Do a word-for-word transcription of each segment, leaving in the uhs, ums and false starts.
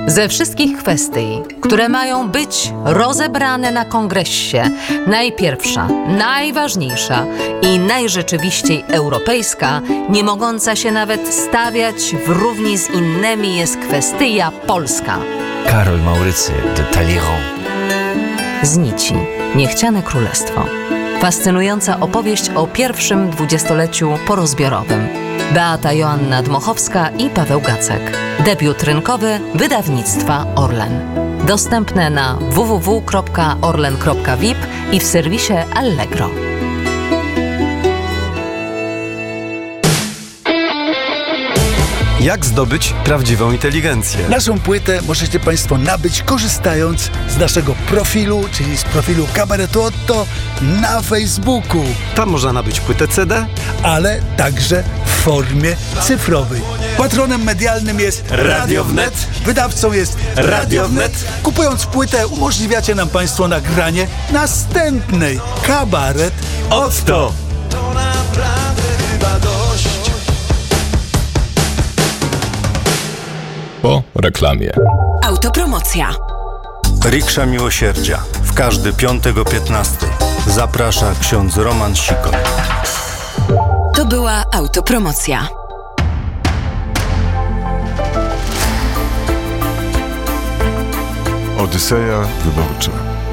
Ze wszystkich kwestii, które mają być rozebrane na kongresie, najpierwsza, najważniejsza i najrzeczywiściej europejska, nie mogąca się nawet stawiać w równi z innymi, jest kwestia polska. Karol Maurycy de Talleyrand. Z nici niechciane królestwo. Fascynująca opowieść o pierwszym dwudziestoleciu porozbiorowym. Beata Joanna Dmochowska i Paweł Gacek. Debiut rynkowy wydawnictwa Orlen. Dostępne na w w w kropka orlen kropka v i p i w serwisie Allegro. Jak zdobyć prawdziwą inteligencję? Naszą płytę możecie Państwo nabyć korzystając z naszego profilu, czyli z profilu Kabaretu Otto na Facebooku. Tam można nabyć płytę C D, ale także w formie cyfrowej. Patronem medialnym jest Radio Wnet, wydawcą jest Radio Wnet. Kupując płytę umożliwiacie nam Państwo nagranie następnej Kabaret Otto. To naprawdę chyba dość. Po reklamie. Autopromocja. Riksza Miłosierdzia. W każdy piątek o piętnastej. Zaprasza ksiądz Roman Sikor. To była autopromocja. Odyseja wyborcza.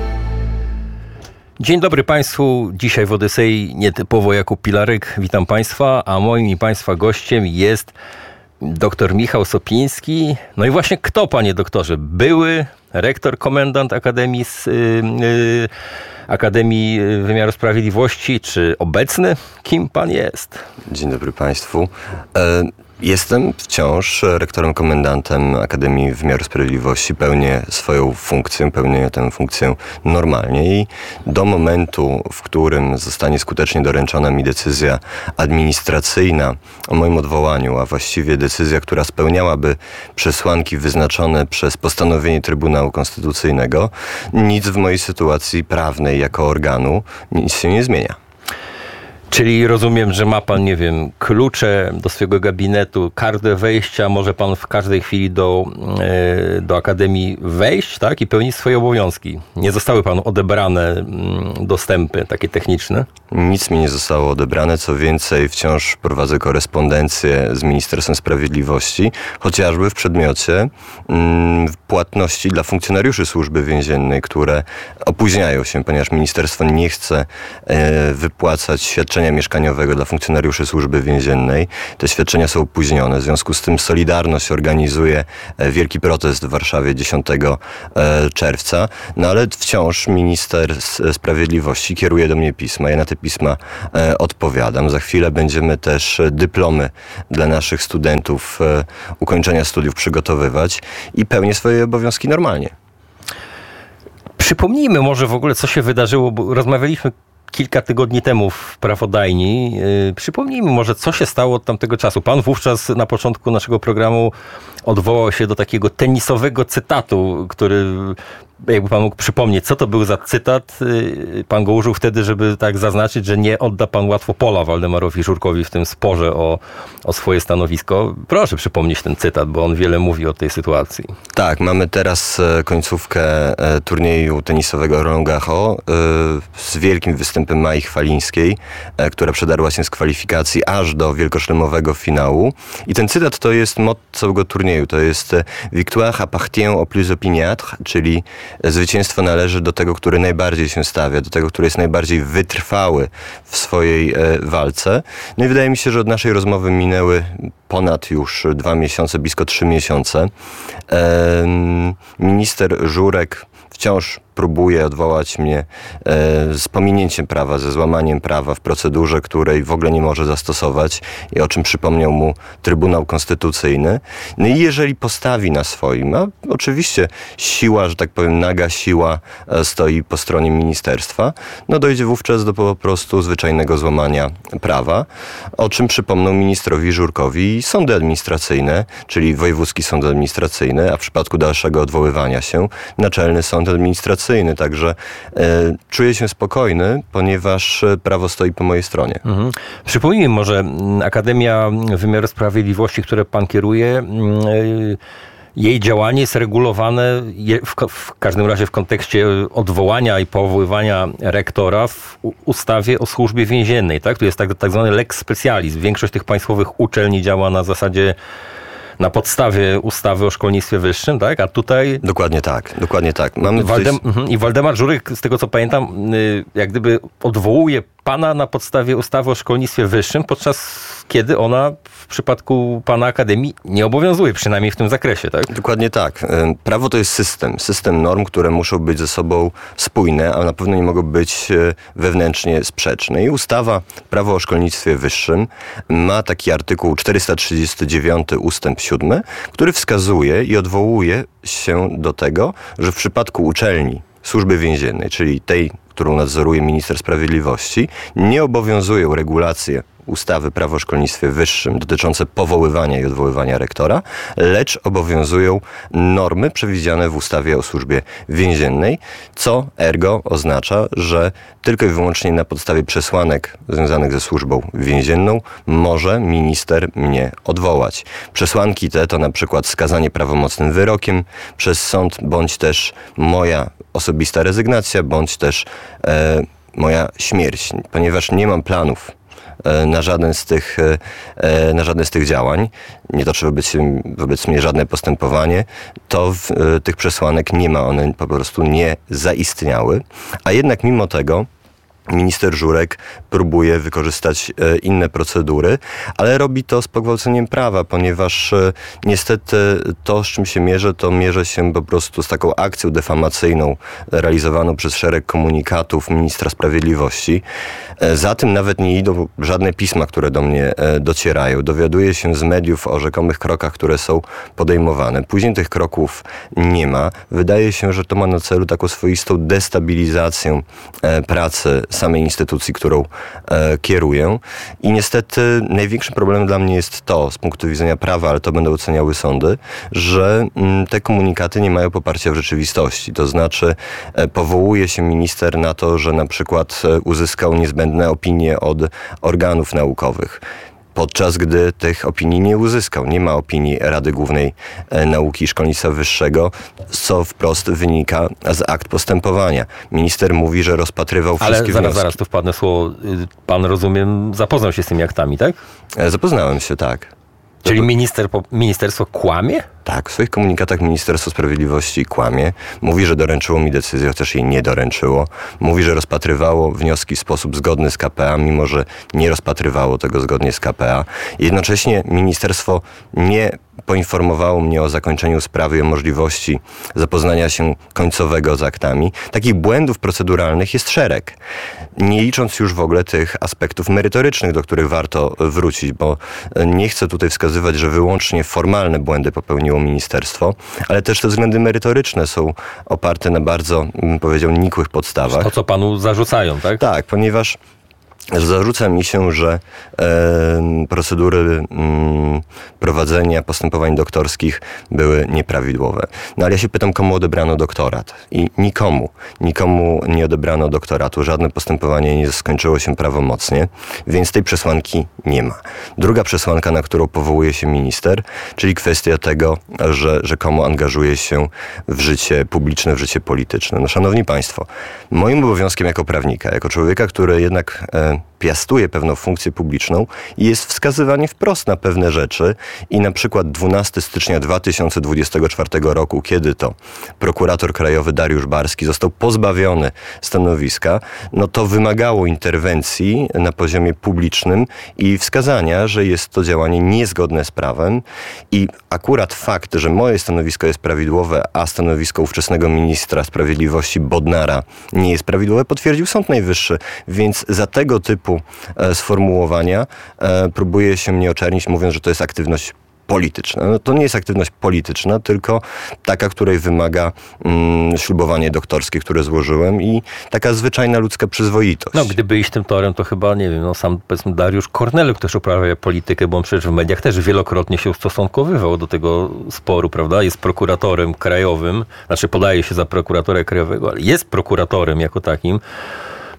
Dzień dobry Państwu. Dzisiaj w Odysei nietypowo Jakub Pilarek. Witam Państwa, a moim i Państwa gościem jest doktor Michał Sopiński. No i właśnie kto, panie doktorze? Były rektor, komendant Akademii, yy, yy, Akademii Wymiaru Sprawiedliwości, czy obecny? Kim pan jest? Dzień dobry Państwu. E- Jestem wciąż rektorem, komendantem Akademii Wymiaru Sprawiedliwości. Pełnię swoją funkcję, pełnię tę funkcję normalnie i do momentu, w którym zostanie skutecznie doręczona mi decyzja administracyjna o moim odwołaniu, a właściwie decyzja, która spełniałaby przesłanki wyznaczone przez postanowienie Trybunału Konstytucyjnego, nic w mojej sytuacji prawnej jako organu nic się nie zmienia. Czyli rozumiem, że ma pan, nie wiem, klucze do swojego gabinetu, kartę wejścia, może pan w każdej chwili do, yy, do Akademii wejść, tak? I pełnić swoje obowiązki. Nie zostały panu odebrane yy, dostępy takie techniczne? Nic mi nie zostało odebrane, co więcej wciąż prowadzę korespondencję z Ministerstwem Sprawiedliwości, chociażby w przedmiocie yy, płatności dla funkcjonariuszy Służby Więziennej, które opóźniają się, ponieważ ministerstwo nie chce yy, wypłacać świadczenia mieszkaniowego dla funkcjonariuszy Służby Więziennej. Te świadczenia są opóźnione. W związku z tym Solidarność organizuje wielki protest w Warszawie dziesiątego czerwca. No ale wciąż minister Sprawiedliwości kieruje do mnie pisma. Ja na te pisma odpowiadam. Za chwilę będziemy też dyplomy dla naszych studentów ukończenia studiów przygotowywać i pełnię swoje obowiązki normalnie. Przypomnijmy może w ogóle, co się wydarzyło, bo rozmawialiśmy kilka tygodni temu w Prawodajni. Yy, przypomnijmy może, co się stało od tamtego czasu. Pan wówczas na początku naszego programu odwołał się do takiego tenisowego cytatu, który, jakby pan mógł przypomnieć, co to był za cytat. Yy, pan go użył wtedy, żeby tak zaznaczyć, że nie odda pan łatwo pola Waldemarowi Żurkowi w tym sporze o, o swoje stanowisko. Proszę przypomnieć ten cytat, bo on wiele mówi o tej sytuacji. Tak, mamy teraz końcówkę turnieju tenisowego Roland Garros z wielkim występem Mai Chwalińskiej, która przedarła się z kwalifikacji aż do wielkoszlemowego finału. I ten cytat to jest motto całego turnieju. To jest victoire appartient au plus opiniâtre, czyli zwycięstwo należy do tego, który najbardziej się stawia, do tego, który jest najbardziej wytrwały w swojej walce. No i wydaje mi się, że od naszej rozmowy minęły ponad już dwa miesiące, blisko trzy miesiące. Minister Żurek wciąż próbuje odwołać mnie e, z pominięciem prawa, ze złamaniem prawa w procedurze, której w ogóle nie może zastosować i o czym przypomniał mu Trybunał Konstytucyjny. No i jeżeli postawi na swoim, a oczywiście siła, że tak powiem, naga siła e, stoi po stronie ministerstwa, no dojdzie wówczas do po prostu zwyczajnego złamania prawa, o czym przypomną ministrowi Żurkowi sądy administracyjne, czyli Wojewódzki Sąd Administracyjny, a w przypadku dalszego odwoływania się Naczelny Sąd Administracyjny. Także e, czuję się spokojny, ponieważ prawo stoi po mojej stronie. Mhm. Przypomnijmy może, Akademia Wymiaru Sprawiedliwości, które pan kieruje, jej działanie jest regulowane w, w każdym razie w kontekście odwołania i powoływania rektora w ustawie o służbie więziennej. Tak? Tu jest tak, tak zwany lex specialis. Większość tych państwowych uczelni działa na zasadzie na podstawie ustawy o szkolnictwie wyższym, tak? A tutaj... Dokładnie tak, dokładnie tak. Mamy Waldem... tutaj... I Waldemar Żurek, z tego co pamiętam, jak gdyby odwołuje pana na podstawie ustawy o szkolnictwie wyższym, podczas kiedy ona w przypadku pana akademii nie obowiązuje, przynajmniej w tym zakresie, tak? Dokładnie tak. Prawo to jest system. System norm, które muszą być ze sobą spójne, a na pewno nie mogą być wewnętrznie sprzeczne. I ustawa Prawo o szkolnictwie wyższym ma taki artykuł czterysta trzydziesty dziewiąty ustęp siódmy, który wskazuje i odwołuje się do tego, że w przypadku uczelni Służby Więziennej, czyli tej, którą nadzoruje minister sprawiedliwości, nie obowiązują regulacje ustawy Prawo o szkolnictwie wyższym dotyczące powoływania i odwoływania rektora, lecz obowiązują normy przewidziane w ustawie o służbie więziennej, co ergo oznacza, że tylko i wyłącznie na podstawie przesłanek związanych ze służbą więzienną może minister mnie odwołać. Przesłanki te to na przykład skazanie prawomocnym wyrokiem przez sąd, bądź też moja osobista rezygnacja, bądź też e, moja śmierć, ponieważ nie mam planów na żaden z tych, na żadne z tych działań, nie toczy wobec, wobec mnie żadne postępowanie, to w, tych przesłanek nie ma, one po prostu nie zaistniały, a jednak mimo tego minister Żurek próbuje wykorzystać inne procedury, ale robi to z pogwałceniem prawa, ponieważ niestety to, z czym się mierzę, to mierzę się po prostu z taką akcją defamacyjną realizowaną przez szereg komunikatów ministra sprawiedliwości. Za tym nawet nie idą żadne pisma, które do mnie docierają. Dowiaduję się z mediów o rzekomych krokach, które są podejmowane. Później tych kroków nie ma. Wydaje się, że to ma na celu taką swoistą destabilizację pracy samej instytucji, którą e, kieruję. I niestety największym problemem dla mnie jest to, z punktu widzenia prawa, ale to będą oceniały sądy, że m, te komunikaty nie mają poparcia w rzeczywistości. To znaczy e, powołuje się minister na to, że na przykład e, uzyskał niezbędne opinie od organów naukowych, podczas gdy tych opinii nie uzyskał. Nie ma opinii Rady Głównej Nauki i Szkolnictwa Wyższego, co wprost wynika z akt postępowania. Minister mówi, że rozpatrywał wszystkie Ale zaraz, wnioski. zaraz, tu wpadnę słowo. Pan, rozumiem, zapoznał się z tymi aktami, tak? Zapoznałem się, tak. Czyli minister, ministerstwo kłamie? Tak, w swoich komunikatach Ministerstwo Sprawiedliwości kłamie. Mówi, że doręczyło mi decyzję, chociaż jej nie doręczyło. Mówi, że rozpatrywało wnioski w sposób zgodny z K P A, mimo że nie rozpatrywało tego zgodnie z K P A. Jednocześnie ministerstwo nie poinformowało mnie o zakończeniu sprawy i o możliwości zapoznania się końcowego z aktami. Takich błędów proceduralnych jest szereg. Nie licząc już w ogóle tych aspektów merytorycznych, do których warto wrócić, bo nie chcę tutaj wskazywać, że wyłącznie formalne błędy popełniło ministerstwo, ale też te względy merytoryczne są oparte na bardzo, bym powiedział, nikłych podstawach. To, co panu zarzucają, tak? Tak, ponieważ zarzuca mi się, że e, procedury m, prowadzenia postępowań doktorskich były nieprawidłowe. No ale ja się pytam, komu odebrano doktorat? I nikomu. Nikomu nie odebrano doktoratu. Żadne postępowanie nie skończyło się prawomocnie, więc tej przesłanki nie ma. Druga przesłanka, na którą powołuje się minister, czyli kwestia tego, że rzekomo angażuje się w życie publiczne, w życie polityczne. No szanowni państwo, moim obowiązkiem jako prawnika, jako człowieka, który jednak e, piastuje pewną funkcję publiczną i jest wskazywanie wprost na pewne rzeczy i na przykład dwunastego stycznia dwa tysiące dwudziestego czwartego roku, kiedy to prokurator krajowy Dariusz Barski został pozbawiony stanowiska, no to wymagało interwencji na poziomie publicznym i wskazania, że jest to działanie niezgodne z prawem i akurat fakt, że moje stanowisko jest prawidłowe, a stanowisko ówczesnego ministra sprawiedliwości Bodnara nie jest prawidłowe, potwierdził Sąd Najwyższy, więc za tego typu e, sformułowania e, próbuje się mnie oczernić, mówiąc, że to jest aktywność polityczna. No to nie jest aktywność polityczna, tylko taka, której wymaga mm, ślubowanie doktorskie, które złożyłem i taka zwyczajna ludzka przyzwoitość. No, gdyby iść tym torem, to chyba, nie wiem, no sam powiedzmy Dariusz Korneliuk też uprawia politykę, bo on przecież w mediach też wielokrotnie się ustosunkowywał do tego sporu, prawda? Jest prokuratorem krajowym, znaczy podaje się za prokuratora krajowego, ale jest prokuratorem jako takim.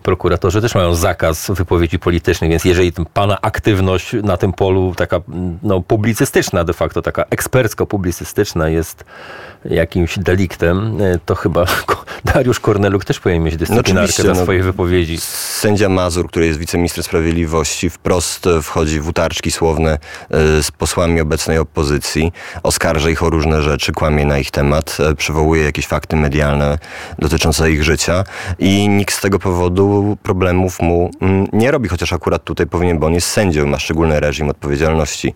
prokuratorzy też mają zakaz wypowiedzi politycznych, więc jeżeli pana aktywność na tym polu taka no, publicystyczna de facto, taka ekspercko-publicystyczna jest jakimś deliktem, to chyba Dariusz Korneluk też powinien mieć dyscyplinarkę no za swoje wypowiedzi. Sędzia Mazur, który jest wiceministrem sprawiedliwości, wprost wchodzi w utarczki słowne z posłami obecnej opozycji, oskarża ich o różne rzeczy, kłamie na ich temat, przywołuje jakieś fakty medialne dotyczące ich życia i nikt z tego powodu problemów mu nie robi, chociaż akurat tutaj powinien, bo on jest sędzią, ma szczególny reżim odpowiedzialności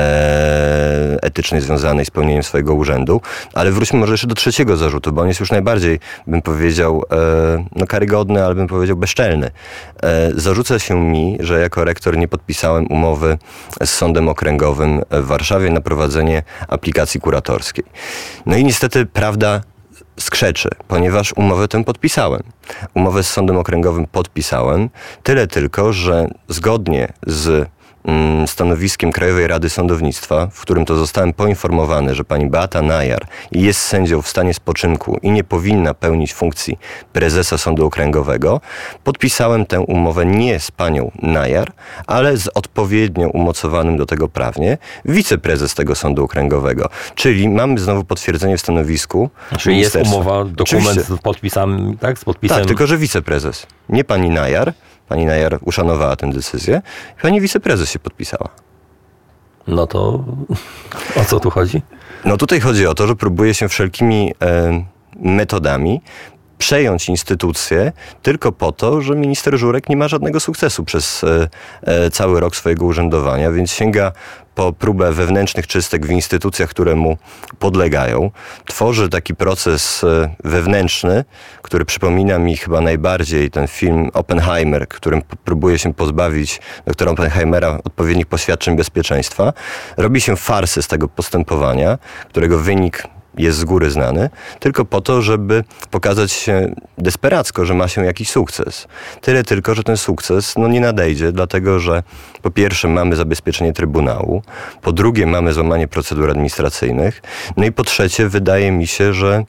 e, etycznej związanej z pełnieniem swojego urzędu. Ale wróćmy może jeszcze do trzeciego zarzutu, bo on jest już najbardziej, bym powiedział, e, no karygodny, ale bym powiedział bezczelny. E, zarzuca się mi, że jako rektor nie podpisałem umowy z Sądem Okręgowym w Warszawie na prowadzenie aplikacji kuratorskiej. No i niestety prawda skrzeczy, ponieważ umowę tę podpisałem. Umowę z Sądem Okręgowym podpisałem, tyle tylko, że zgodnie z mm, stanowiskiem Krajowej Rady Sądownictwa, w którym to zostałem poinformowany, że pani Beata Najar jest sędzią w stanie spoczynku i nie powinna pełnić funkcji prezesa Sądu Okręgowego, podpisałem tę umowę nie z panią Najar, ale z odpowiednio umocowanym do tego prawnie wiceprezes tego Sądu Okręgowego. Czyli mamy znowu potwierdzenie w stanowisku. Czyli jest umowa, dokument Oczywiście. z podpisami, tak? Z podpisem. Tak, tylko że wiceprezes. Nie pani Najar. Pani Najar uszanowała tę decyzję. Pani wiceprezes się podpisała. No to o co tu chodzi? No tutaj chodzi o to, że próbuje się wszelkimi e, metodami przejąć instytucję tylko po to, że minister Żurek nie ma żadnego sukcesu przez e, e, cały rok swojego urzędowania, więc sięga po próbę wewnętrznych czystek w instytucjach, które mu podlegają. Tworzy taki proces e, wewnętrzny, który przypomina mi chyba najbardziej ten film Oppenheimer, którym p- próbuje się pozbawić doktora Oppenheimera odpowiednich poświadczeń bezpieczeństwa. Robi się farsę z tego postępowania, którego wynik jest z góry znany, tylko po to, żeby pokazać się desperacko, że ma się jakiś sukces. Tyle tylko, że ten sukces no, nie nadejdzie, dlatego że po pierwsze mamy zabezpieczenie Trybunału, po drugie mamy złamanie procedur administracyjnych, no i po trzecie wydaje mi się, że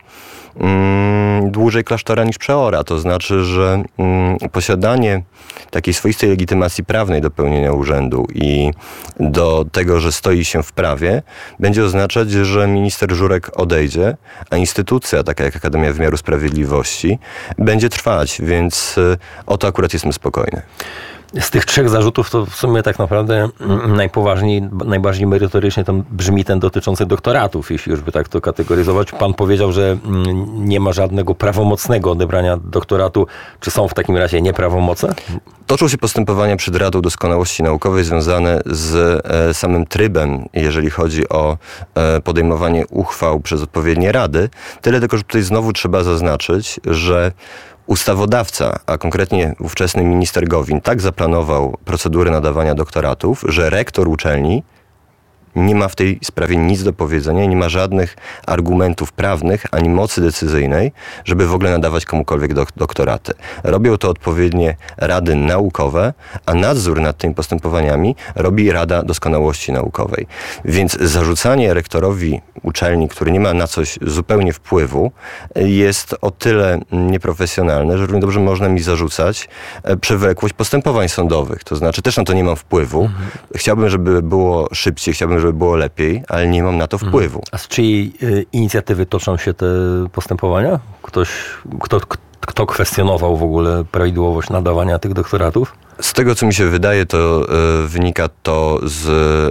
Mm, dłużej klasztora niż przeora. To znaczy, że mm, posiadanie takiej swoistej legitymacji prawnej do pełnienia urzędu i do tego, że stoi się w prawie, będzie oznaczać, że minister Żurek odejdzie, a instytucja, taka jak Akademia Wymiaru Sprawiedliwości, będzie trwać, więc y, o to akurat jestem spokojny. Z tych trzech zarzutów to w sumie tak naprawdę najpoważniej, najbardziej merytorycznie tam brzmi ten dotyczący doktoratów, jeśli już by tak to kategoryzować. Pan powiedział, że nie ma żadnego prawomocnego odebrania doktoratu. Czy są w takim razie nieprawomocne? Toczą się postępowania przed Radą Doskonałości Naukowej związane z e, samym trybem, jeżeli chodzi o e, podejmowanie uchwał przez odpowiednie rady. Tyle tylko, że tutaj znowu trzeba zaznaczyć, że ustawodawca, a konkretnie ówczesny minister Gowin, tak zaplanował procedury nadawania doktoratów, że rektor uczelni nie ma w tej sprawie nic do powiedzenia, nie ma żadnych argumentów prawnych ani mocy decyzyjnej, żeby w ogóle nadawać komukolwiek dok- doktoraty. Robią to odpowiednie rady naukowe, a nadzór nad tymi postępowaniami robi Rada Doskonałości Naukowej. Więc zarzucanie rektorowi uczelni, który nie ma na coś zupełnie wpływu, jest o tyle nieprofesjonalne, że równie dobrze można mi zarzucać przewlekłość postępowań sądowych. To znaczy też na to nie mam wpływu. Mhm. Chciałbym, żeby było szybciej, chciałbym, żeby było lepiej, ale nie mam na to wpływu. A z czyjej y, inicjatywy toczą się te postępowania? Ktoś, kto, kto kwestionował w ogóle prawidłowość nadawania tych doktoratów? Z tego, co mi się wydaje, to y, wynika to z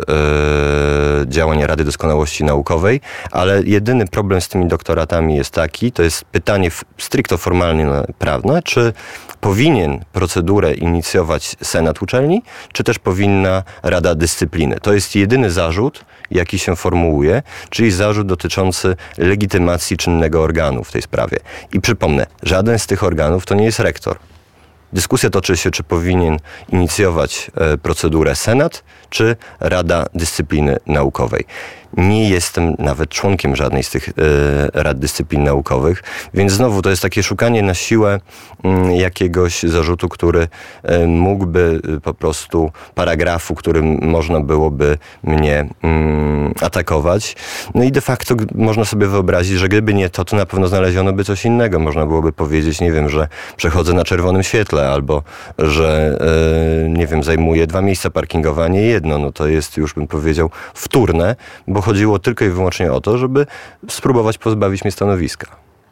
y, działania Rady Doskonałości Naukowej, ale jedyny problem z tymi doktoratami jest taki, to jest pytanie f- stricto formalnie prawne, czy powinien procedurę inicjować Senat uczelni, czy też powinna Rada Dyscypliny. To jest jedyny zarzut, jaki się formułuje, czyli zarzut dotyczący legitymacji czynnego organu w tej sprawie. I przypomnę, żaden z tych organów to nie jest rektor. Dyskusja toczy się, czy powinien inicjować e, procedurę Senat, czy Rada Dyscypliny Naukowej. Nie jestem nawet członkiem żadnej z tych e, rad dyscyplin naukowych, więc znowu to jest takie szukanie na siłę m, jakiegoś zarzutu, który e, mógłby e, po prostu paragrafu, którym można byłoby mnie m, atakować. No i de facto g- można sobie wyobrazić, że gdyby nie to, to na pewno znaleziono by coś innego. Można byłoby powiedzieć, nie wiem, że przechodzę na czerwonym świetle, albo że e, nie wiem, zajmuję dwa miejsca parkingowe, a nie jedno. No to jest, już bym powiedział, wtórne, bo chodziło tylko i wyłącznie o to, żeby spróbować pozbawić mnie stanowiska.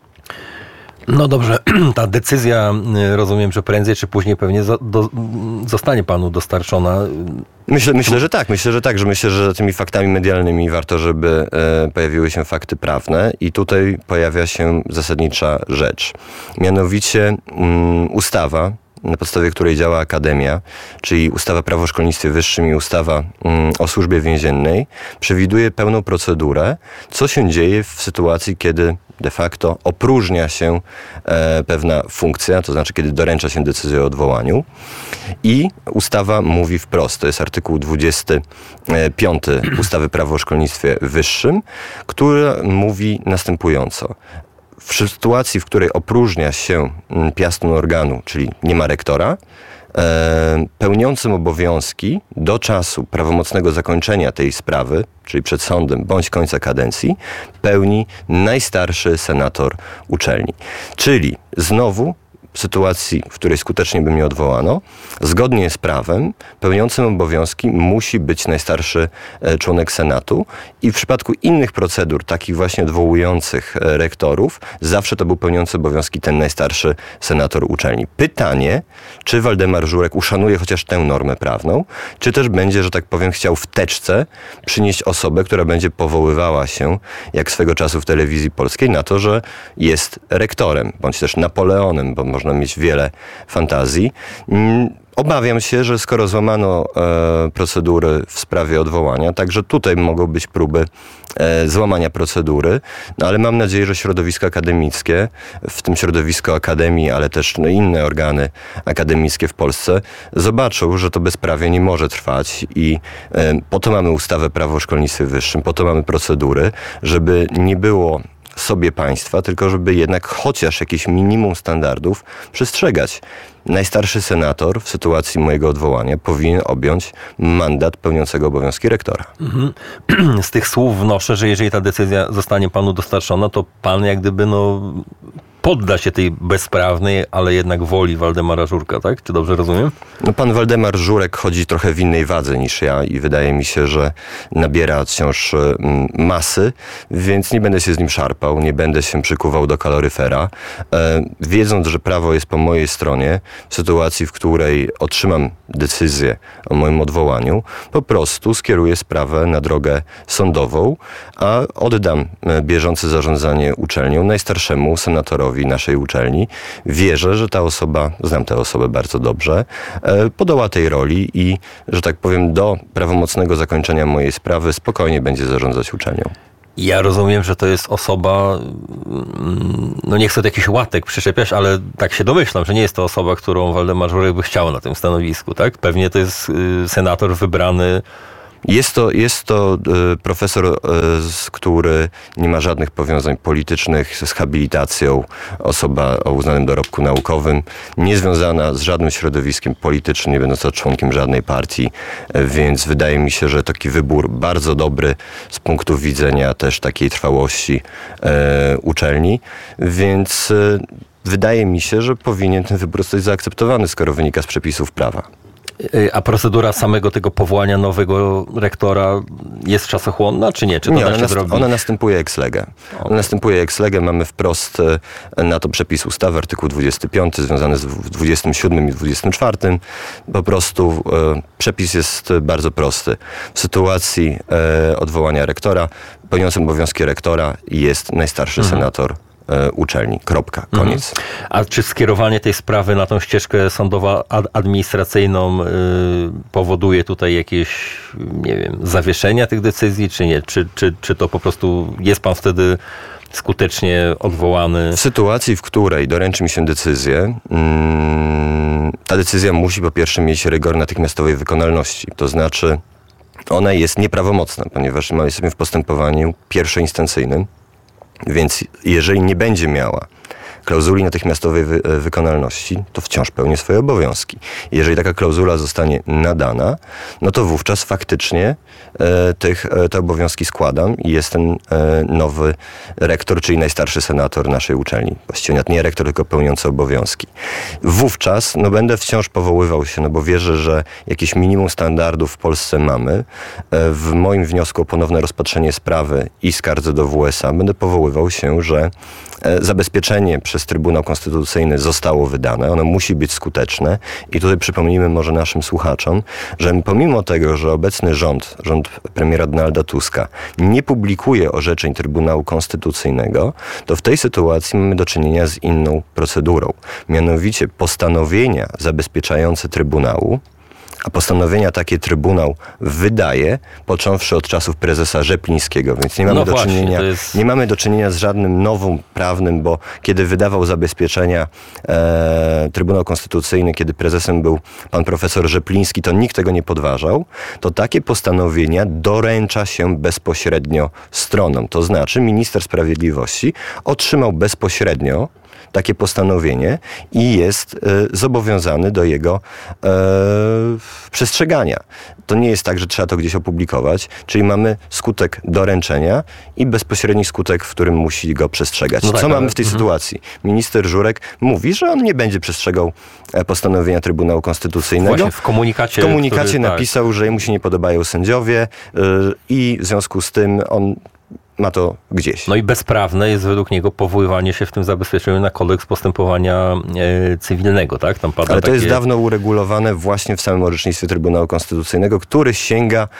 No dobrze, ta decyzja, rozumiem, że prędzej czy później pewnie zo- do, zostanie panu dostarczona. Myślę, myślę, że tak. Myślę, że tak, że myślę, że za tymi faktami medialnymi warto, żeby e, pojawiły się fakty prawne i tutaj pojawia się zasadnicza rzecz. Mianowicie um, ustawa, na podstawie której działa Akademia, czyli ustawa Prawo o szkolnictwie wyższym i ustawa um, o służbie więziennej, przewiduje pełną procedurę, co się dzieje w sytuacji, kiedy de facto opróżnia się e, pewna funkcja, to znaczy kiedy doręcza się decyzję o odwołaniu. I ustawa mówi wprost, to jest artykuł dwudziesty piąty ustawy Prawo o szkolnictwie wyższym, który mówi następująco. W sytuacji, w której opróżnia się piastun organu, czyli nie ma rektora, e, pełniącym obowiązki do czasu prawomocnego zakończenia tej sprawy, czyli przed sądem bądź końca kadencji, pełni najstarszy senator uczelni. Czyli znowu w sytuacji, w której skutecznie by mnie odwołano, zgodnie z prawem pełniącym obowiązki musi być najstarszy e, członek Senatu i w przypadku innych procedur, takich właśnie odwołujących e, rektorów, zawsze to był pełniący obowiązki ten najstarszy senator uczelni. Pytanie, czy Waldemar Żurek uszanuje chociaż tę normę prawną, czy też będzie, że tak powiem, chciał w teczce przynieść osobę, która będzie powoływała się, jak swego czasu w telewizji polskiej, na to, że jest rektorem, bądź też Napoleonem, bo można mieć wiele fantazji. Obawiam się, że skoro złamano e, procedury w sprawie odwołania, także tutaj mogą być próby e, złamania procedury, no ale mam nadzieję, że środowisko akademickie, w tym środowisko Akademii, ale też no, inne organy akademickie w Polsce zobaczą, że to bezprawie nie może trwać i e, po to mamy ustawę Prawo o szkolnictwie wyższym, po to mamy procedury, żeby nie było sobie państwa, tylko żeby jednak chociaż jakieś minimum standardów przestrzegać. Najstarszy senator w sytuacji mojego odwołania powinien objąć mandat pełniącego obowiązki rektora. Mhm. Z tych słów wnoszę, że jeżeli ta decyzja zostanie panu dostarczona, to pan jak gdyby no podda się tej bezprawnej, ale jednak woli Waldemara Żurka, tak? Czy dobrze rozumiem? No pan Waldemar Żurek chodzi trochę w innej wadze niż ja i wydaje mi się, że nabiera wciąż masy, więc nie będę się z nim szarpał, nie będę się przykuwał do kaloryfera. E, wiedząc, że prawo jest po mojej stronie, w sytuacji, w której otrzymam decyzję o moim odwołaniu, po prostu skieruję sprawę na drogę sądową, a oddam bieżące zarządzanie uczelnią najstarszemu senatorowi naszej uczelni. Wierzę, że ta osoba, znam tę osobę bardzo dobrze, podoła tej roli i, że tak powiem, do prawomocnego zakończenia mojej sprawy spokojnie będzie zarządzać uczelnią. Ja rozumiem, że to jest osoba, no nie chcę do jakichś łatek przyczepiać, ale tak się domyślam, że nie jest to osoba, którą Waldemar Żurek by chciał na tym stanowisku, tak? Pewnie to jest senator wybrany. Jest to, jest to y, profesor, y, który nie ma żadnych powiązań politycznych z habilitacją, osoba o uznanym dorobku naukowym, niezwiązana z żadnym środowiskiem politycznym, nie będąca członkiem żadnej partii, y, więc wydaje mi się, że taki wybór bardzo dobry z punktu widzenia też takiej trwałości y, uczelni, więc y, wydaje mi się, że powinien ten wybór zostać zaakceptowany, skoro wynika z przepisów prawa. A procedura samego tego powołania nowego rektora jest czasochłonna, czy nie? Czy to nie, da ona, się nast- zrobić? ona następuje ex lege. Okay. Ona następuje ex lege. Mamy wprost na to przepis ustawy, artykuł dwudziesty piąty, związany z dwudziestym siódmym i dwudziestym czwartym. Po prostu e, przepis jest bardzo prosty. W sytuacji e, odwołania rektora, pełniącym obowiązki rektora jest najstarszy mhm. senator uczelni. Kropka. Koniec. Mhm. A czy skierowanie tej sprawy na tą ścieżkę sądowo-administracyjną yy, powoduje tutaj jakieś, nie wiem, zawieszenia tych decyzji, czy nie? Czy, czy, czy to po prostu jest pan wtedy skutecznie odwołany? W sytuacji, w której doręczy mi się decyzję, mm, ta decyzja musi po pierwsze mieć rygor natychmiastowej wykonalności. To znaczy ona jest nieprawomocna, ponieważ my jesteśmy w postępowaniu pierwszoinstancyjnym, więc jeżeli nie będzie miała klauzuli natychmiastowej wy- wykonalności, to wciąż pełni swoje obowiązki. Jeżeli taka klauzula zostanie nadana, no to wówczas faktycznie e, tych, e, te obowiązki składam i jest ten e, nowy rektor, czyli najstarszy senator naszej uczelni. Właściwie nawet nie rektor, tylko pełniący obowiązki. Wówczas no, będę wciąż powoływał się, no bo wierzę, że jakieś minimum standardów w Polsce mamy. E, w moim wniosku o ponowne rozpatrzenie sprawy i skardze do W S A będę powoływał się, że e, zabezpieczenie przez Trybunał Konstytucyjny zostało wydane. Ono musi być skuteczne i tutaj przypomnijmy może naszym słuchaczom, że pomimo tego, że obecny rząd, rząd premiera Donalda Tuska nie publikuje orzeczeń Trybunału Konstytucyjnego, to w tej sytuacji mamy do czynienia z inną procedurą. Mianowicie postanowienia zabezpieczające Trybunału, a postanowienia takie Trybunał wydaje, począwszy od czasów prezesa Rzeplińskiego, więc nie mamy, no do, właśnie, czynienia, jest... nie mamy do czynienia z żadnym nowym prawnym, bo kiedy wydawał zabezpieczenia e, Trybunał Konstytucyjny, kiedy prezesem był pan profesor Rzepliński, to nikt tego nie podważał, to takie postanowienia doręcza się bezpośrednio stronom. To znaczy minister sprawiedliwości otrzymał bezpośrednio takie postanowienie i jest e, zobowiązany do jego e, przestrzegania. To nie jest tak, że trzeba to gdzieś opublikować, czyli mamy skutek doręczenia i bezpośredni skutek, w którym musi go przestrzegać. No tak, Co ale... mamy w tej mhm. sytuacji? Minister Żurek mówi, że on nie będzie przestrzegał postanowienia Trybunału Konstytucyjnego. Właśnie w komunikacie, w komunikacie który, napisał, tak. że jemu się nie podobają sędziowie yy, i w związku z tym on ma to gdzieś. No i bezprawne jest według niego powoływanie się w tym zabezpieczeniu na kodeks postępowania e, cywilnego, tak? Tam pada Ale to takie... jest dawno uregulowane właśnie w samym orzecznictwie Trybunału Konstytucyjnego, który sięga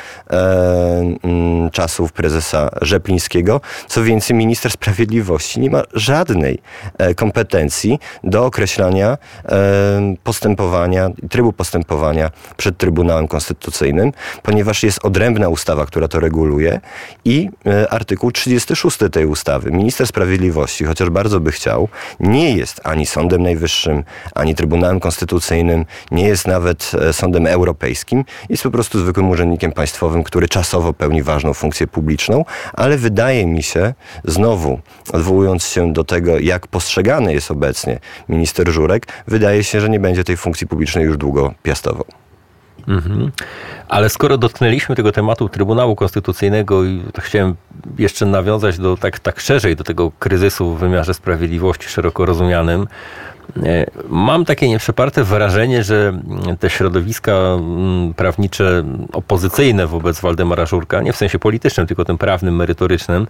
e, m, czasów prezesa Rzeplińskiego. Co więcej, minister sprawiedliwości nie ma żadnej e, kompetencji do określania e, postępowania, trybu postępowania przed Trybunałem Konstytucyjnym, ponieważ jest odrębna ustawa, która to reguluje i e, artykuł trzydziesty szósty tej ustawy. Minister Sprawiedliwości, chociaż bardzo by chciał, nie jest ani Sądem Najwyższym, ani Trybunałem Konstytucyjnym, nie jest nawet Sądem Europejskim. Jest po prostu zwykłym urzędnikiem państwowym, który czasowo pełni ważną funkcję publiczną, ale wydaje mi się, znowu odwołując się do tego, jak postrzegany jest obecnie minister Żurek, wydaje się, że nie będzie tej funkcji publicznej już długo piastował. Mhm. Ale skoro dotknęliśmy tego tematu Trybunału Konstytucyjnego i to chciałem jeszcze nawiązać do, tak, tak szerzej do tego kryzysu w wymiarze sprawiedliwości szeroko rozumianym, mam takie nieprzeparte wrażenie, że te środowiska prawnicze opozycyjne wobec Waldemara Żurka, nie w sensie politycznym, tylko tym prawnym, merytorycznym,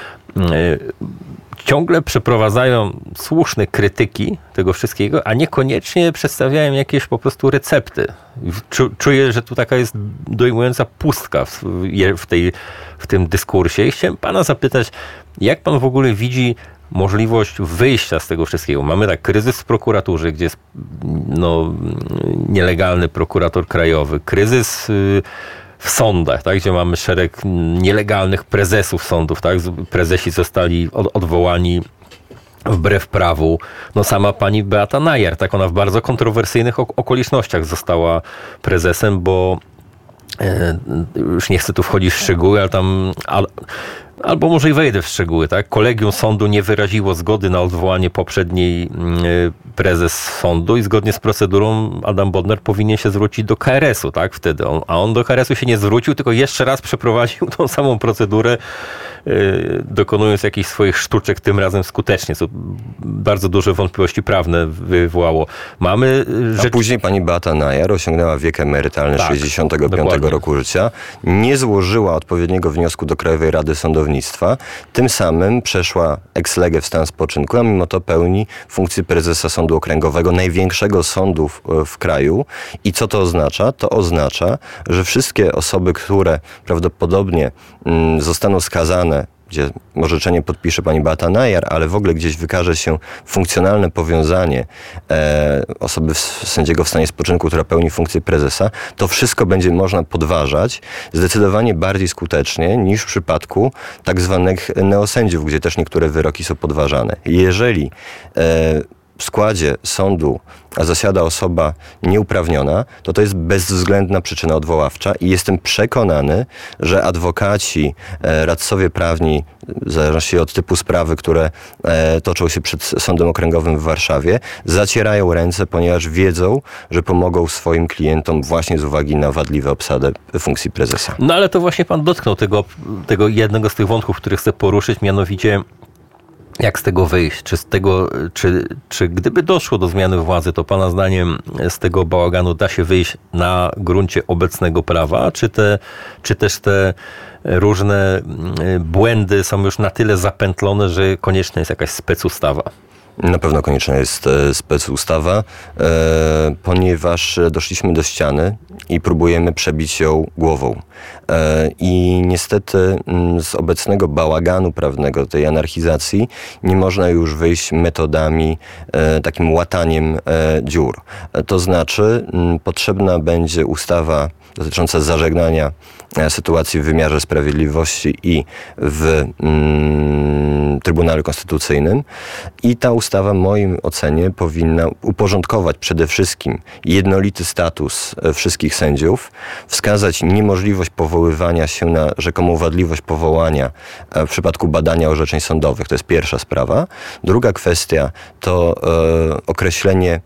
ciągle przeprowadzają słuszne krytyki tego wszystkiego, a niekoniecznie przedstawiają jakieś po prostu recepty. Czuję, że tu taka jest dojmująca pustka w, w, tej, w tym dyskursie. I chciałem pana zapytać, jak pan w ogóle widzi możliwość wyjścia z tego wszystkiego? Mamy tak kryzys w prokuraturze, gdzie jest no, nielegalny prokurator krajowy, kryzys w sądach, tak, gdzie mamy szereg nielegalnych prezesów sądów, tak, prezesi zostali od, odwołani wbrew prawu. No sama pani Beata Najar, tak, ona w bardzo kontrowersyjnych okolicznościach została prezesem, bo e, już nie chcę tu wchodzić w szczegóły, ale tam al, albo może i wejdę w szczegóły, tak? Kolegium sądu nie wyraziło zgody na odwołanie poprzedniej prezes sądu i zgodnie z procedurą Adam Bodnar powinien się zwrócić do K R S u, tak? Wtedy on, a on do K R S u się nie zwrócił, tylko jeszcze raz przeprowadził tą samą procedurę, yy, dokonując jakichś swoich sztuczek, tym razem skutecznie, co bardzo duże wątpliwości prawne wywołało. Mamy rzecz... A później pani Beata Najar osiągnęła wiek emerytalny tak, sześćdziesiątego piątego dokładnie. roku życia, nie złożyła odpowiedniego wniosku do Krajowej Rady Sądownictwa, tym samym przeszła ex lege w stan spoczynku, a mimo to pełni funkcję prezesa Sądu Okręgowego, największego sądu w, w kraju. I co to oznacza? To oznacza, że wszystkie osoby, które prawdopodobnie mm, zostaną skazane, gdzie orzeczenie podpisze pani Beata Najar, ale w ogóle gdzieś wykaże się funkcjonalne powiązanie e, osoby w, sędziego w stanie spoczynku, która pełni funkcję prezesa, to wszystko będzie można podważać zdecydowanie bardziej skutecznie niż w przypadku tak zwanych neosędziów, gdzie też niektóre wyroki są podważane. Jeżeli e, w składzie sądu zasiada osoba nieuprawniona, to to jest bezwzględna przyczyna odwoławcza i jestem przekonany, że adwokaci, radcowie prawni, w zależności od typu sprawy, które toczą się przed Sądem Okręgowym w Warszawie, zacierają ręce, ponieważ wiedzą, że pomogą swoim klientom właśnie z uwagi na wadliwą obsadę funkcji prezesa. No ale to właśnie pan dotknął tego, tego jednego z tych wątków, który chcę poruszyć, mianowicie jak z tego wyjść? Czy, z tego, czy, czy gdyby doszło do zmiany władzy, to pana zdaniem z tego bałaganu da się wyjść na gruncie obecnego prawa? Czy, te, czy też te różne błędy są już na tyle zapętlone, że konieczna jest jakaś specustawa? Na pewno konieczna jest specustawa, e, ponieważ doszliśmy do ściany i próbujemy przebić ją głową. E, I niestety m, z obecnego bałaganu prawnego, tej anarchizacji, nie można już wyjść metodami, e, takim łataniem e, dziur. E, to znaczy m, potrzebna będzie ustawa dotycząca zażegnania e, sytuacji w wymiarze sprawiedliwości i w mm, Trybunale Konstytucyjnym. I ta ustawa w moim ocenie powinna uporządkować przede wszystkim jednolity status e, wszystkich sędziów, wskazać niemożliwość powoływania się na rzekomą wadliwość powołania e, w przypadku badania orzeczeń sądowych. To jest pierwsza sprawa. Druga kwestia to e, określenie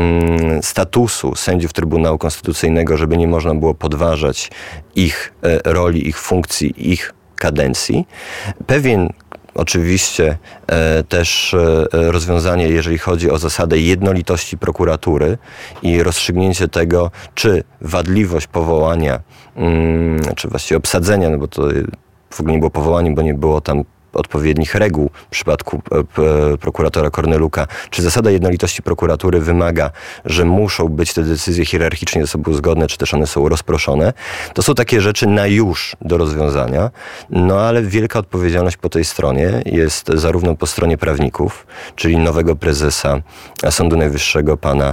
statusu sędziów Trybunału Konstytucyjnego, żeby nie można było podważać ich roli, ich funkcji, ich kadencji. Pewien oczywiście e, też e, rozwiązanie, jeżeli chodzi o zasadę jednolitości prokuratury i rozstrzygnięcie tego, czy wadliwość powołania, mm, czy właściwie obsadzenia, no bo to w ogóle nie było powołaniem, bo nie było tam odpowiednich reguł w przypadku e, prokuratora Korneluka, czy zasada jednolitości prokuratury wymaga, że muszą być te decyzje hierarchicznie ze sobą zgodne, czy też one są rozproszone. To są takie rzeczy na już do rozwiązania, no ale wielka odpowiedzialność po tej stronie jest zarówno po stronie prawników, czyli nowego prezesa Sądu Najwyższego, pana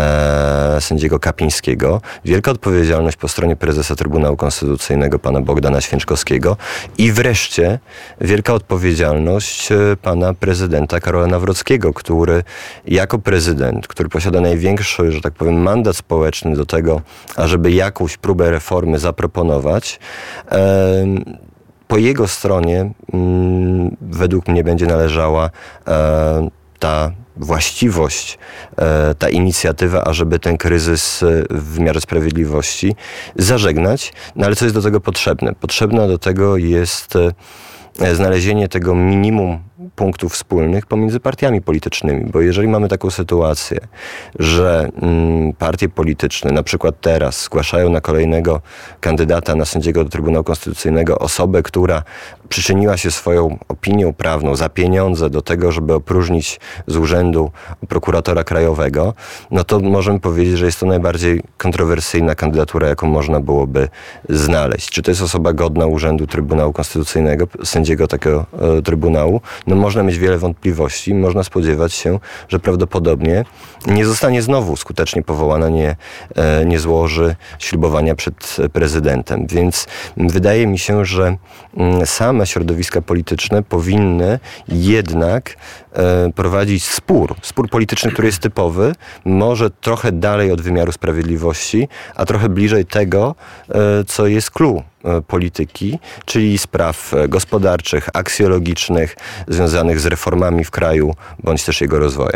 e, sędziego Kapińskiego, wielka odpowiedzialność po stronie prezesa Trybunału Konstytucyjnego, pana Bogdana Święczkowskiego i wreszcie wielka odpowiedzialność pana prezydenta Karola Nawrockiego, który jako prezydent, który posiada największy, że tak powiem, mandat społeczny do tego, ażeby jakąś próbę reformy zaproponować, e, po jego stronie m, według mnie będzie należała e, ta właściwość, e, ta inicjatywa, ażeby ten kryzys w wymiarze sprawiedliwości zażegnać. No ale co jest do tego potrzebne? Potrzebne do tego jest znalezienie tego minimum punktów wspólnych pomiędzy partiami politycznymi, bo jeżeli mamy taką sytuację, że mm, partie polityczne na przykład teraz zgłaszają na kolejnego kandydata na sędziego do Trybunału Konstytucyjnego osobę, która przyczyniła się swoją opinią prawną za pieniądze do tego, żeby opróżnić z urzędu prokuratora krajowego, no to możemy powiedzieć, że jest to najbardziej kontrowersyjna kandydatura, jaką można byłoby znaleźć. Czy to jest osoba godna urzędu Trybunału Konstytucyjnego, sędziego takiego e, Trybunału? No można mieć wiele wątpliwości. Można spodziewać się, że prawdopodobnie nie zostanie znowu skutecznie powołana, nie, e, nie złoży ślubowania przed prezydentem. Więc wydaje mi się, że m, same środowiska polityczne powinny jednak e, prowadzić spór. Spór polityczny, który jest typowy, może trochę dalej od wymiaru sprawiedliwości, a trochę bliżej tego, e, co jest clue polityki, czyli spraw gospodarczych, aksjologicznych, związanych z reformami w kraju, bądź też jego rozwojem.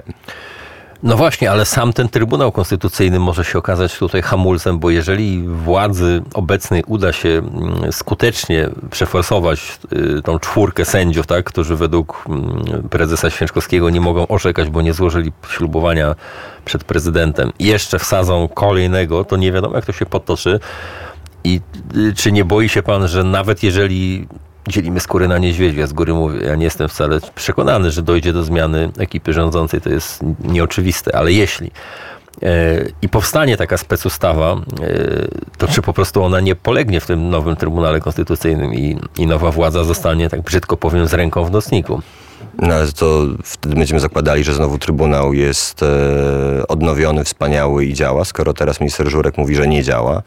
No właśnie, ale sam ten Trybunał Konstytucyjny może się okazać tutaj hamulcem, bo jeżeli władzy obecnej uda się skutecznie przeforsować tą czwórkę sędziów, tak, którzy według prezesa Święczkowskiego nie mogą orzekać, bo nie złożyli ślubowania przed prezydentem, i jeszcze wsadzą kolejnego, to nie wiadomo, jak to się potoczy. I czy nie boi się pan, że nawet jeżeli dzielimy skóry na niedźwiedzie, ja z góry mówię, ja nie jestem wcale przekonany, że dojdzie do zmiany ekipy rządzącej, to jest nieoczywiste, ale jeśli e, i powstanie taka specustawa, e, to czy po prostu ona nie polegnie w tym nowym Trybunale Konstytucyjnym i, i nowa władza zostanie, tak brzydko powiem, z ręką w nocniku? No ale to wtedy będziemy zakładali, że znowu Trybunał jest e, odnowiony, wspaniały i działa, skoro teraz minister Żurek mówi, że nie działa.